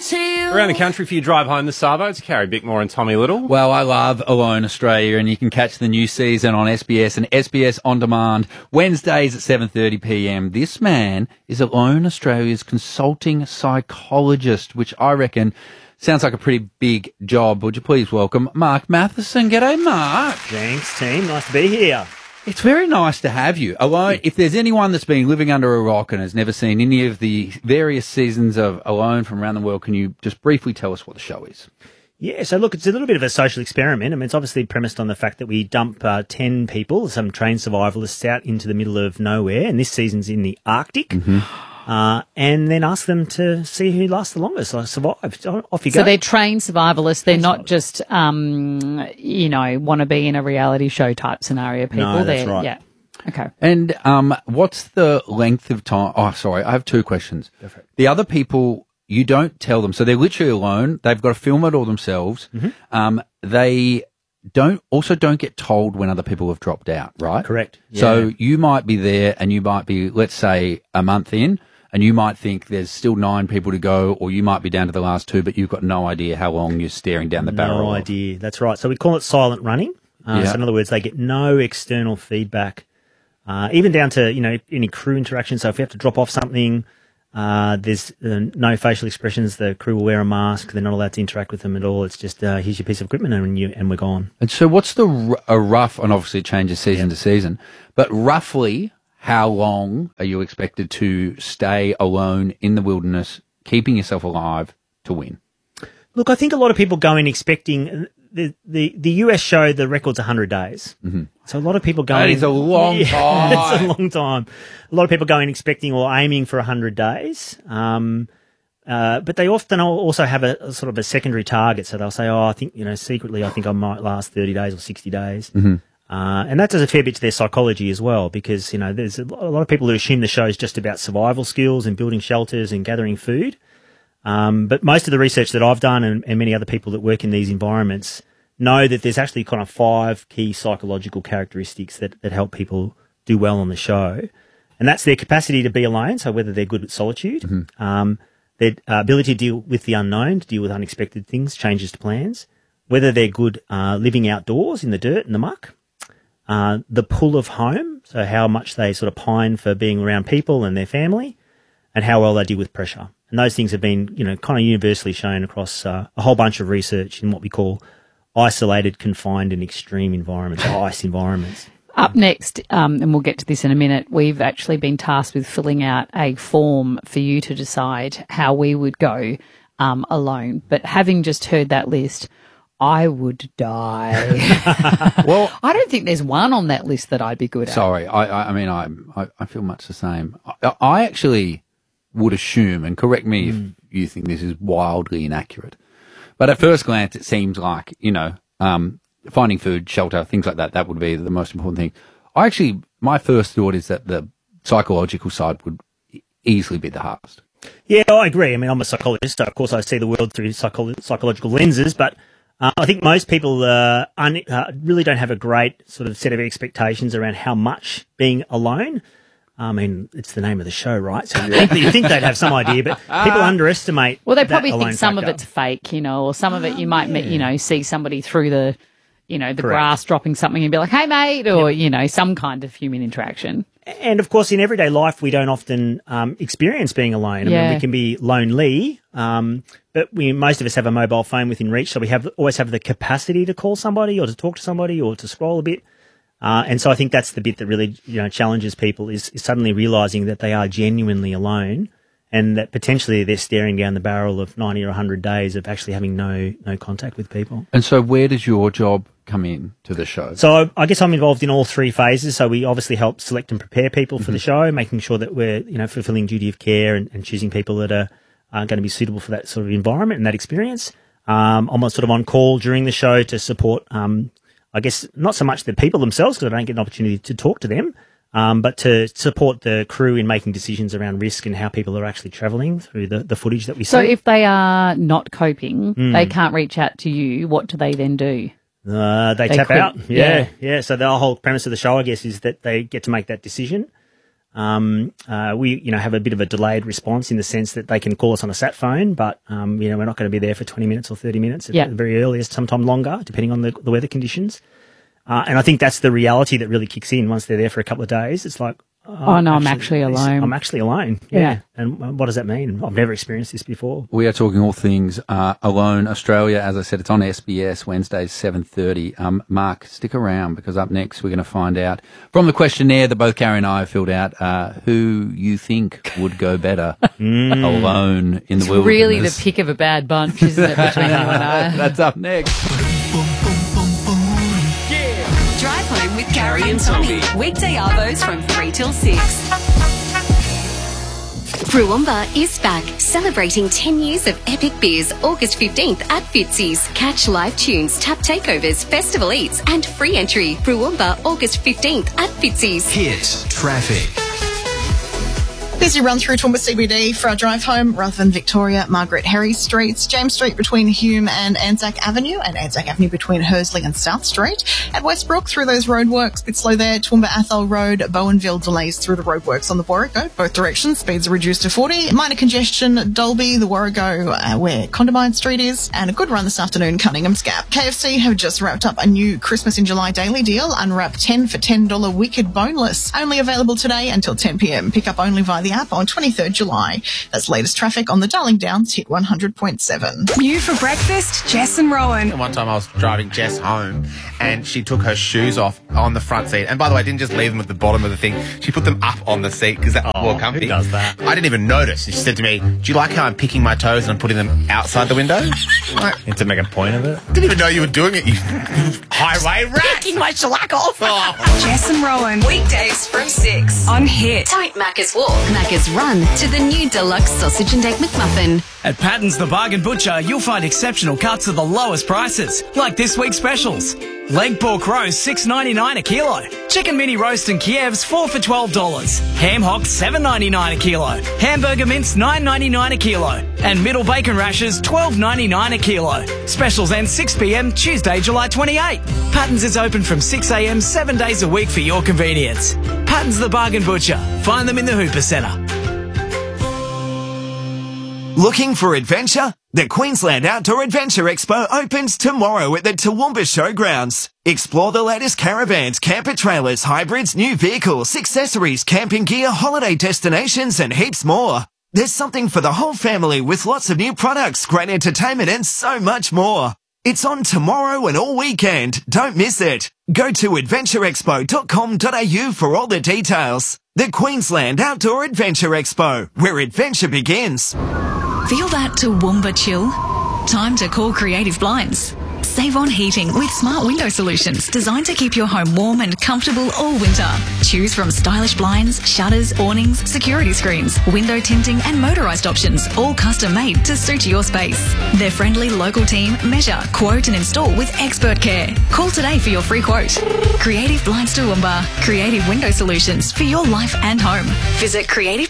to you. Around the country for your drive home this Savo, it's Carrie Bickmore and Tommy Little. Well, I love Alone Australia, and you can catch the new season on SBS and SBS On Demand Wednesdays at 7:30 p.m. This man is Alone Australia's consulting psychologist, which I reckon sounds like a pretty big job. Would you please welcome Mark Matheson? G'day, Mark. Thanks, team. Nice to be here. It's very nice to have you. Alone, if there's anyone that's been living under a rock and has never seen any of the various seasons of Alone from around the world, can you just briefly tell us what the show is? Yeah, so look, it's a little bit of a social experiment. I mean, it's obviously premised on the fact that we dump 10 people, some trained survivalists, out into the middle of nowhere, and this season's in the Arctic. Mm-hmm. And then ask them to see who lasts the longest, like survive. Off you go. So they're trained survivalists. They're not just, want to be in a reality show type scenario people. No, that's right. Yeah. Okay. And what's the length of time? Oh, sorry, I have two questions. Go for it. The other people, you don't tell them. So they're literally alone. They've got to film it all themselves. Mm-hmm. They don't get told when other people have dropped out, right? Correct. So you might be there and you might be, let's say, a month in, and you might think there's still 9 people to go, or you might be down to the last 2, but you've got no idea how long you're staring down the barrel. No idea. That's right. So we call it silent running. So in other words, they get no external feedback, even down to, any crew interaction. So if we have to drop off something, there's no facial expressions. The crew will wear a mask. They're not allowed to interact with them at all. It's just, here's your piece of equipment and we're gone. And so what's a rough, and obviously it changes season to season, but roughly how long are you expected to stay alone in the wilderness, keeping yourself alive to win? Look, I think a lot of people go in expecting the US show, the record's 100 days. Mm-hmm. So a lot of people go That in. is a long time. It's a long time. A lot of people go in expecting or aiming for 100 days. But they often also have a sort of a secondary target. So they'll say, I think, secretly, I think I might last 30 days or 60 days. Mm-hmm. And that does a fair bit to their psychology as well, because, there's a lot of people who assume the show is just about survival skills and building shelters and gathering food. But most of the research that I've done and many other people that work in these environments know that there's actually kind of 5 key psychological characteristics that help people do well on the show. And that's their capacity to be alone, so whether they're good at solitude, their ability to deal with the unknown, to deal with unexpected things, changes to plans, whether they're good living outdoors in the dirt and the muck, the pull of home, so how much they sort of pine for being around people and their family, and how well they deal with pressure. And those things have been, kind of universally shown across a whole bunch of research in what we call isolated, confined and extreme environments, ICE environments. Up next, and we'll get to this in a minute, we've actually been tasked with filling out a form for you to decide how we would go alone. But having just heard that list, I would die. Well, I don't think there's one on that list that I'd be good at. sorry, I feel much the same. I actually would assume, and correct me if you think this is wildly inaccurate, but at first glance it seems like, finding food, shelter, things like that, that would be the most important thing. My first thought is that the psychological side would easily be the hardest. Yeah, I agree. I mean, I'm a psychologist, so of course I see the world through psychological lenses, but I think most people really don't have a great sort of set of expectations around how much being alone. I mean, it's the name of the show, right? So you think they'd have some idea, but people underestimate. Well, they that probably alone think some of factor. it's fake, or some of it you might, see somebody through the, the grass dropping something and be like, hey, mate, or, some kind of human interaction. And of course, in everyday life, we don't often experience being alone. I mean, we can be lonely, but most of us have a mobile phone within reach, so we always have the capacity to call somebody or to talk to somebody or to scroll a bit. And so I think that's the bit that really challenges people is suddenly realising that they are genuinely alone, and that potentially they're staring down the barrel of 90 or 100 days of actually having no contact with people. And so where does your job come in to the show? So I guess I'm involved in all 3 phases. So we obviously help select and prepare people for the show, making sure that we're, fulfilling duty of care and choosing people that are going to be suitable for that sort of environment and that experience. I'm sort of on call during the show to support, I guess, not so much the people themselves, because I don't get an opportunity to talk to them, but to support the crew in making decisions around risk and how people are actually travelling through the footage that we see. So if they are not coping, they can't reach out to you, what do they then do? They tap out. Yeah. So the whole premise of the show, I guess, is that they get to make that decision. We, have a bit of a delayed response in the sense that they can call us on a sat phone, but, we're not going to be there for 20 minutes or 30 minutes at the very earliest, sometime longer, depending on the weather conditions. And I think that's the reality that really kicks in once they're there for a couple of days. It's like, I'm actually alone. I'm actually alone. Yeah. And what does that mean? I've never experienced this before. We are talking all things Alone Australia. As I said, it's on SBS Wednesdays 7:30. Mark, stick around because up next we're going to find out from the questionnaire that both Carrie and I have filled out who you think would go better alone in the wilderness. Really the pick of a bad bunch, isn't it, between you and I? That's up next. Drive Home with Carrie and Tommy. Weekday arvos from 3 till 6. Brewumba is back, celebrating 10 years of epic beers August 15th at Fitzy's. Catch live tunes, tap takeovers, festival eats and free entry. Brewumba August 15th at Fitzy's. Hit traffic. Busy run through Toowoomba CBD for our drive home. Rutherford, Victoria, Margaret Herry Streets, James Street between Hume and Anzac Avenue, and Anzac Avenue between Hersley and South Street. At Westbrook, through those roadworks, bit slow there. Toowoomba Athol Road, Bowenville delays through the roadworks on the Warrego. Both directions, speeds are reduced to 40. Minor congestion, Dolby, the Warrego, where Condamine Street is, and a good run this afternoon, Cunningham's Gap. KFC have just wrapped up a new Christmas in July daily deal. Unwrap 10 for $10 Wicked Boneless. Only available today until 10 p.m. Pick up only via the app on 23rd July. That's latest traffic on the Darling Downs Hit 100.7. New for breakfast, Jess and Rowan. One time I was driving Jess home and she took her shoes off on the front seat. And by the way, I didn't just leave them at the bottom of the thing. She put them up on the seat because that's more comfy. Who does that? I didn't even notice. She said to me, do you like how I'm picking my toes and I'm putting them outside the window? And to make a point of it. Didn't even know you were doing it, you highway rat. Picking my shellac off. Oh. Jess and Rowan. Weekdays from 6 on Hit. Don't Macca's walk, Macca's run to the new deluxe sausage and egg McMuffin. At Patton's the Bargain Butcher, you'll find exceptional cuts at the lowest prices, like this week's specials. Leg pork roast $6.99 a kilo. Chicken mini roast and Kievs 4 for $12. Ham hocks $7.99 a kilo. Hamburger mince $9.99 a kilo. And middle bacon rashers $12.99 a kilo. Specials end 6 p.m. Tuesday, July 28. Patton's is open from 6 a.m. 7 days a week for your convenience. Patton's the Bargain Butcher. Find them in the Hooper Centre. Looking for adventure? The Queensland Outdoor Adventure Expo opens tomorrow at the Toowoomba Showgrounds. Explore the latest caravans, camper trailers, hybrids, new vehicles, accessories, camping gear, holiday destinations and heaps more. There's something for the whole family with lots of new products, great entertainment and so much more. It's on tomorrow and all weekend. Don't miss it. Go to adventureexpo.com.au for all the details. The Queensland Outdoor Adventure Expo, where adventure begins. Feel that Toowoomba chill? Time to call Creative Blinds. Save on heating with smart window solutions designed to keep your home warm and comfortable all winter. Choose from stylish blinds, shutters, awnings, security screens, window tinting and motorised options, all custom made to suit your space. Their friendly local team measure, quote and install with expert care. Call today for your free quote. Creative Blinds Toowoomba. Creative window solutions for your life and home. Visit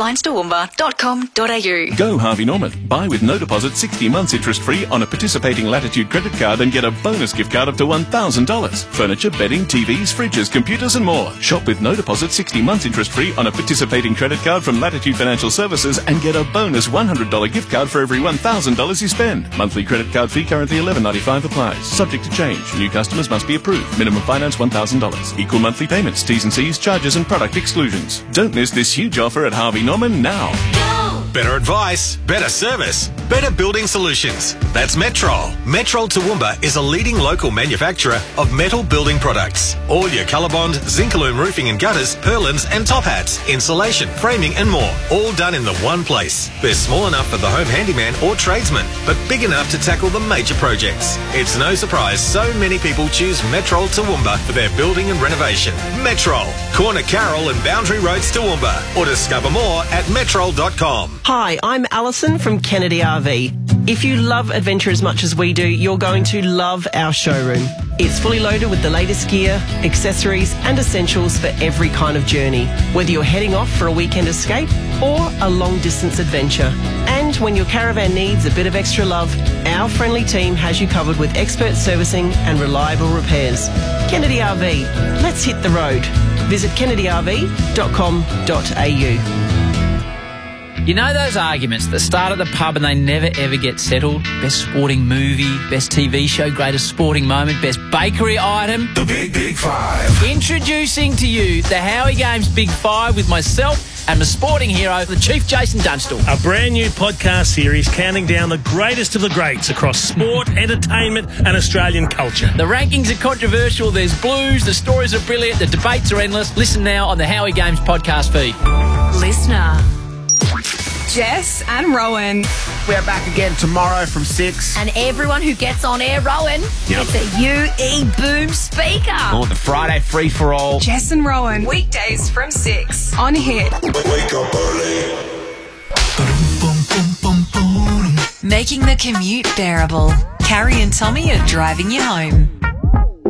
creativeblindstoowoomba.com.au. Go Harvey Norman. Buy with no deposit 60 months interest free on a participating Latitude credit card and get a bonus gift card up to $1,000. Furniture, bedding, TVs, fridges, computers and more. Shop with no deposit 60 months interest free on a participating credit card from Latitude Financial Services and get a bonus $100 gift card for every $1,000 you spend. Monthly credit card fee currently $11.95 applies. Subject to change. New customers must be approved. Minimum finance $1,000. Equal monthly payments, T's and C's, charges and product exclusions. Don't miss this huge offer at Harvey Norman now. Better advice, better service, better building solutions. That's Metrol. Metrol Toowoomba is a leading local manufacturer of metal building products. All your Colorbond, Zincalume roofing and gutters, purlins and top hats, insulation, framing and more. All done in the one place. They're small enough for the home handyman or tradesman, but big enough to tackle the major projects. It's no surprise so many people choose Metrol Toowoomba for their building and renovation. Metrol, Corner Carroll and Boundary Roads Toowoomba. Or discover more at metrol.com. Hi, I'm Alison from Kennedy RV. If you love adventure as much as we do, you're going to love our showroom. It's fully loaded with the latest gear, accessories and essentials for every kind of journey, whether you're heading off for a weekend escape or a long distance adventure. And when your caravan needs a bit of extra love, our friendly team has you covered with expert servicing and reliable repairs. Kennedy RV, let's hit the road. Visit kennedyrv.com.au. You know those arguments that start at the pub and they never ever get settled? Best sporting movie, best TV show, greatest sporting moment, best bakery item. The Big Five. Introducing to you the Howie Games Big Five with myself and the sporting hero, the Chief Jason Dunstall. A brand new podcast series counting down the greatest of the greats across sport, entertainment and Australian culture. The rankings are controversial, there's blues, the stories are brilliant, the debates are endless. Listen now on the Howie Games podcast feed. Listener. Jess and Rowan. We're back again tomorrow from 6. And everyone who gets on air, Rowan, gets a UE Boom speaker. Oh, the Friday free-for-all. Jess and Rowan, weekdays from 6 on Hit. Wake up early. Making the commute bearable. Carrie and Tommy are driving you home.